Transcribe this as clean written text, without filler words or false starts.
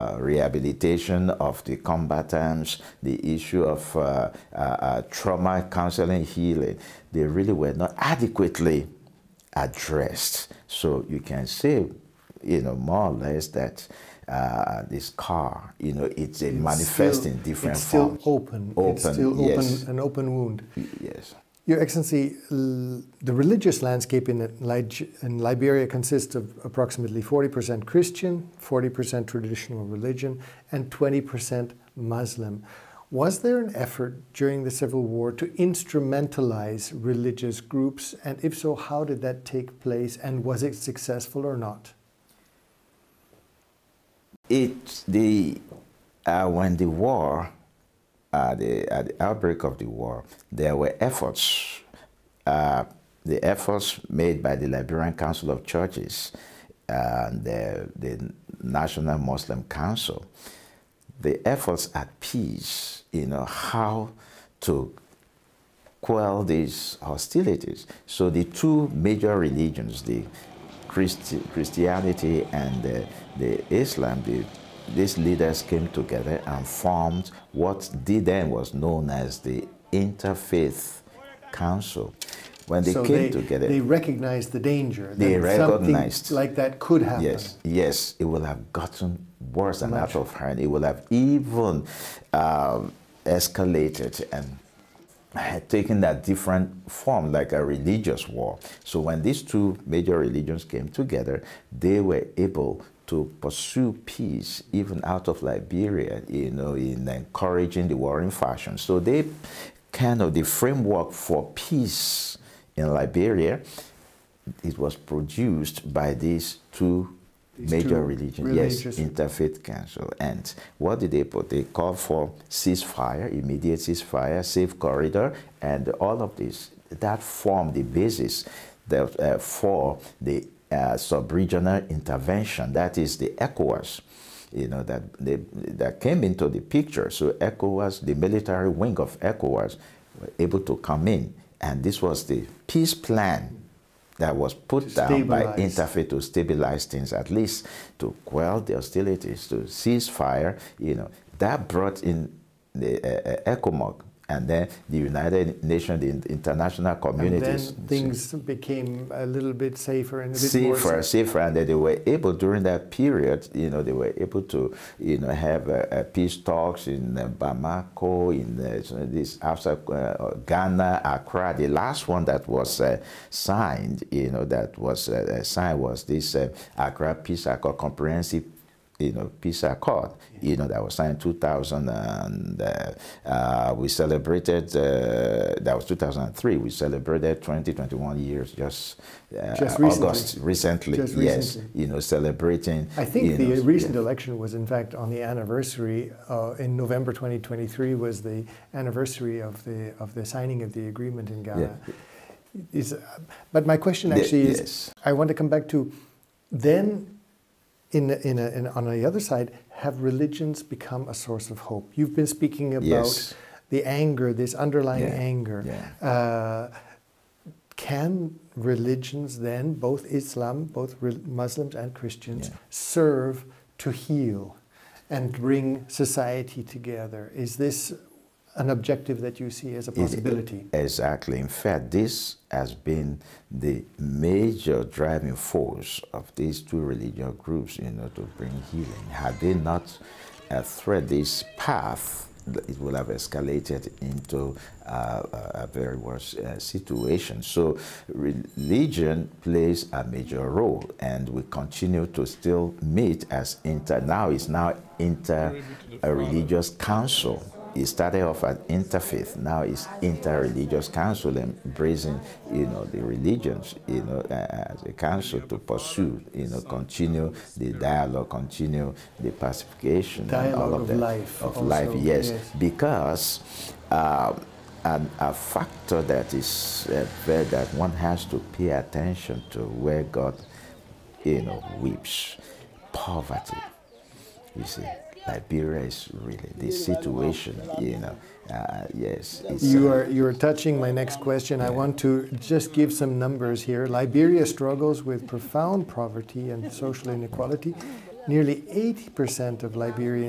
rehabilitation of the combatants, the issue of trauma counseling, healing, they really were not adequately addressed. So you can say, more or less that this scar, it's manifest in different forms. It's still open. It's still yes. an open wound. Yes. Your Excellency, the religious landscape in Liberia consists of approximately 40% Christian, 40% traditional religion, and 20% Muslim. Was there an effort during the Civil War to instrumentalize religious groups? And if so, how did that take place? And was it successful or not? When the war, at the outbreak of the war, there were efforts, the efforts made by the Liberian Council of Churches and the National Muslim Council, the efforts at peace, how to quell these hostilities. So the two major religions, the Christianity and the Islam, these leaders came together and formed what then was known as the Interfaith Council. When they came together, they recognized the danger. They recognized something like that could happen. Yes, it will have gotten worse than out of hand. It will have even escalated and had taken that different form, like a religious war. So when these two major religions came together, they were able to pursue peace even out of Liberia, in encouraging the warring factions. So they the framework for peace in Liberia, it was produced by these two major religions. Yes, Interfaith Council. And what did they put? They called for ceasefire, immediate ceasefire, safe corridor, and all of this. That formed the basis for the sub-regional intervention. That is the ECOWAS, that came into the picture. So ECOWAS, the military wing of ECOWAS, were able to come in. And this was the peace plan that was put down by Interfaith to stabilize things, at least to quell the hostilities, to cease fire. That brought in the ECOMOG, and then the United Nations, the international communities. And then things became a little bit safer and a bit more safer, and they were able, during that period, they were able to, have peace talks in Bamako, in this outside Ghana, Accra. The last one that was signed, signed was this Accra Peace Accord, comprehensive peace accord, that was signed in 2000, and we celebrated, that was 2003, we celebrated 2021 years just recently. Yes, celebrating. I think the recent election was in fact on the anniversary, in November 2023 was the anniversary of the signing of the agreement in Ghana. Yeah. But my question actually is, I want to come back to then, on the other side, have religions become a source of hope? You've been speaking about the anger, this underlying anger. Yeah. Can religions then, both Islam, both Muslims and Christians, serve to heal and bring society together? Is this an objective that you see as a possibility? Exactly. In fact, this has been the major driving force of these two religious groups, to bring healing. Had they not thread this path, it will have escalated into a very worse situation. So religion plays a major role, and we continue to still meet as inter-religious council. It started off as interfaith, now it's inter-religious council, embracing, the religions, as a council to pursue, continue the dialogue, continue the pacification, dialogue and all of life. Yes. Because a factor that is that one has to pay attention to, where God, weeps, poverty. You see, Liberia is really the situation, yes. You are touching my next question. I want to just give some numbers here. Liberia struggles with profound poverty and social inequality. nearly 80% of Liberians